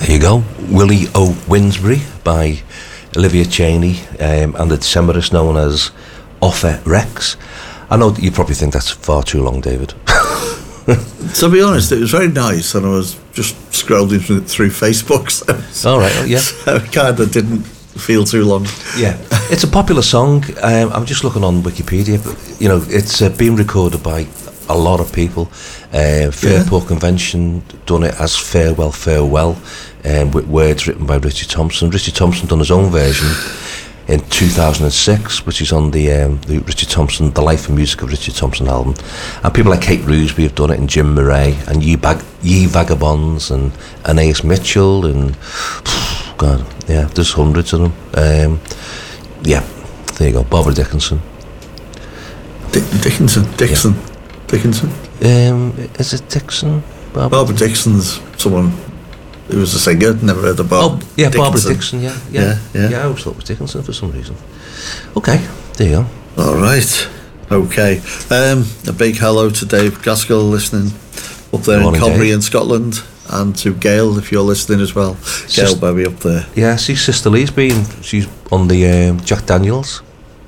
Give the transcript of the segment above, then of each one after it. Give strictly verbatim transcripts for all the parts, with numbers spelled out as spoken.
There you go. Willie O. Winsbury by Olivia Cheney, um, and the Decemberists known as Offa Rex. I know that you probably think that's far too long, David. To be honest, it was very nice, and I was just scrolling through, through Facebook. So, All right, yeah. So it kind of didn't feel too long. Yeah, it's a popular song. Um, I'm just looking on Wikipedia, but you know, it's uh, been recorded by a lot of people. Uh, Fairport yeah. Convention done it as Farewell, Farewell, um, with words written by Richie Thompson. Richie Thompson done his own version in two thousand six, which is on the um, the Richie Thompson, the Life and Music of Richie Thompson album. And people like Kate Roosby have done it, and Jim Murray, and Ye, Bag- Ye Vagabonds, and Anais Mitchell, and God, yeah, there's hundreds of them. Um, yeah, there you go, Barbara Dickinson. Dick- Dickinson, Dixon, yeah. Dickinson. Um, is it Dixon? Barbara? Barbara Dixon's someone who was a singer. Never heard of Barbara. Oh, yeah, Dickinson. Barbara Dixon. Yeah, yeah, yeah, yeah. yeah I always thought it was Dickinson for some reason. Okay, there you go. All right. Okay. Um, a big hello to Dave Gaskell listening up there Morning, in Coventry Dave. in Scotland, and to Gail if you're listening as well. Gail Sis- baby up there. Yeah, see, Sister Lee's been. She's on the um, Jack Daniels.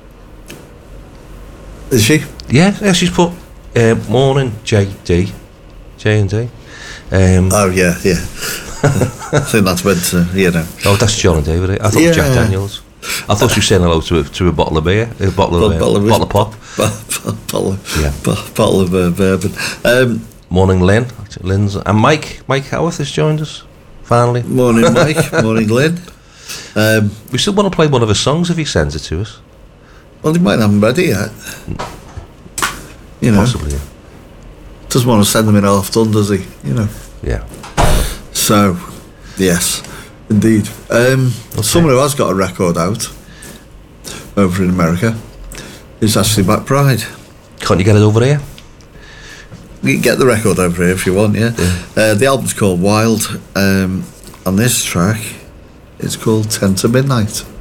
Is she? Yeah, yeah. She's put uh, morning J D, J and D. Um, oh yeah, yeah. I think that's meant to, you know. Oh, that's John and David. I thought yeah. it was Jack Daniels. I thought she was saying hello to a, to a bottle of beer, a bottle of, uh, bottle, of bottle of pop, bottle of, yeah. bottle of uh, bourbon. Um, morning, Lynn. Lynn's and Mike. Mike Howarth has joined us finally. Morning, Mike. Morning, Lynn. Um, we still want to play one of his songs if he sends it to us. Well, he might have them ready yet. You know, possibly. Yeah. Doesn't want to send them in half done, does he? You know. Yeah. So, yes, indeed. Um, okay. Someone who has got a record out over in America is Ashley McBryde. Can't you get it over here? You can get the record over here if you want, yeah. yeah. Uh, the album's called Wild, um, and this track is called ten to Midnight.